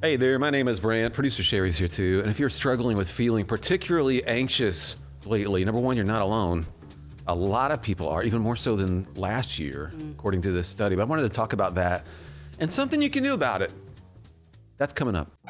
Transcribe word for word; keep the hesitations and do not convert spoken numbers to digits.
Hey there, my name is Brant. Producer Sherry's here too. And if you're struggling with feeling particularly anxious lately, number one, you're not alone. A lot of people are, even more so than last year, mm. according to this study. But I wanted to talk about that and something you can do about it. That's coming up.